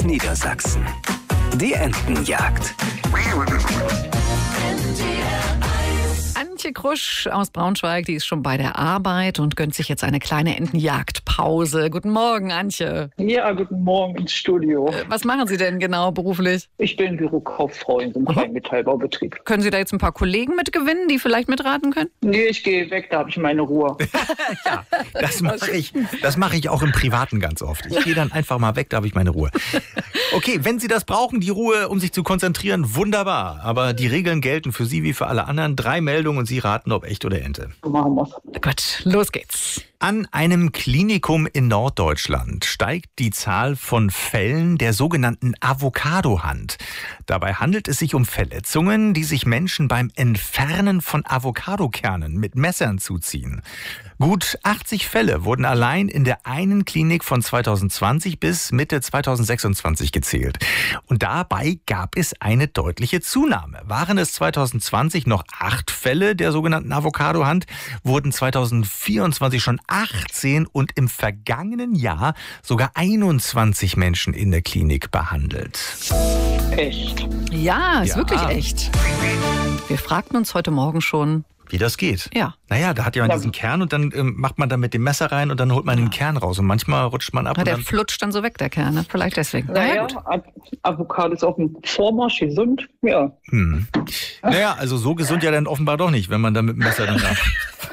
Niedersachsen. Die Entenjagd. Antje Krusch aus Braunschweig, die ist schon bei der Arbeit und gönnt sich jetzt eine kleine Entenjagdpause. Guten Morgen, Antje. Ja, guten Morgen ins Studio. Was machen Sie denn genau beruflich? Ich bin Bürokauffrau in einem kleinen Metallbaubetrieb. Können Sie da jetzt ein paar Kollegen mitgewinnen, die vielleicht mitraten können? Nee, ich gehe weg, da habe ich meine Ruhe. Ja, das mache ich auch im Privaten ganz oft. Ich gehe dann einfach mal weg, da habe ich meine Ruhe. Okay, wenn Sie das brauchen, die Ruhe, um sich zu konzentrieren, wunderbar. Aber die Regeln gelten für Sie wie für alle anderen. 3 Meldungen und Sie raten, ob echt oder Ente. So machen wir's. Gut, los geht's. An einem Klinikum in Norddeutschland steigt die Zahl von Fällen der sogenannten Avocado-Hand. Dabei handelt es sich um Verletzungen, die sich Menschen beim Entfernen von Avocadokernen mit Messern zuziehen. Gut 80 Fälle wurden allein in der einen Klinik von 2020 bis Mitte 2026 gezählt. Und dabei gab es eine deutliche Zunahme. Waren es 2020 noch 8 Fälle der sogenannten Avocado-Hand, wurden 2024 schon 18 und im vergangenen Jahr sogar 21 Menschen in der Klinik behandelt. Echt? Ja, ist Ja. wirklich echt. Wir fragten uns heute Morgen schon, Wie das geht? ja. Naja, da hat ja diesen Kern und dann macht man da mit dem Messer rein und dann holt man den Kern raus. Und manchmal rutscht man ab. Na, Und der dann, flutscht dann so weg, der Kern. Ne? Vielleicht deswegen. Naja, gut. Avocado ist auf dem Vormarsch, gesund. Ja. Naja, also so gesund ja dann offenbar doch nicht, wenn man da mit dem Messer dann rein.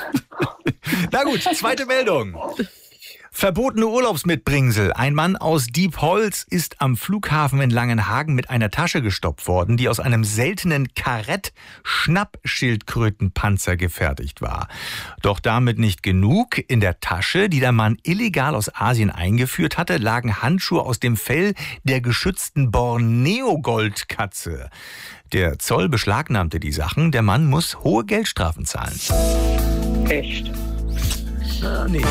Na gut, zweite Meldung. Verbotene Urlaubsmitbringsel. Ein Mann aus Diepholz ist am Flughafen in Langenhagen mit einer Tasche gestoppt worden, die aus einem seltenen Karett-Schnappschildkrötenpanzer gefertigt war. Doch damit nicht genug. In der Tasche, die der Mann illegal aus Asien eingeführt hatte, lagen Handschuhe aus dem Fell der geschützten Borneo-Goldkatze. Der Zoll beschlagnahmte die Sachen. Der Mann muss hohe Geldstrafen zahlen. Echt. Nee.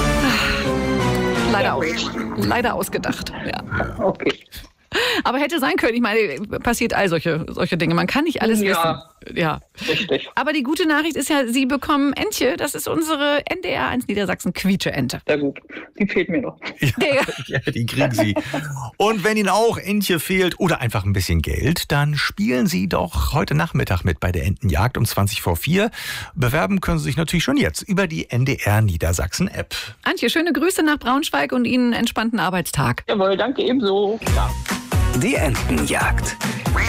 Leider ausgedacht. Ja. Okay. Aber hätte sein können. Ich meine, passiert all solche Dinge. Man kann nicht alles Ja. wissen. Ja. Richtig. Aber die gute Nachricht ist ja, Sie bekommen Entje. Das ist unsere NDR 1 Niedersachsen Quietsche-Ente. Sehr gut. Die fehlt mir noch. Ja, die kriegen Sie. Und wenn Ihnen auch Entje fehlt oder einfach ein bisschen Geld, dann spielen Sie doch heute Nachmittag mit bei der Entenjagd um 20:04. Bewerben können Sie sich natürlich schon jetzt über die NDR Niedersachsen App. Antje, schöne Grüße nach Braunschweig und Ihnen einen entspannten Arbeitstag. Jawohl, danke ebenso. Ja. Die Entenjagd.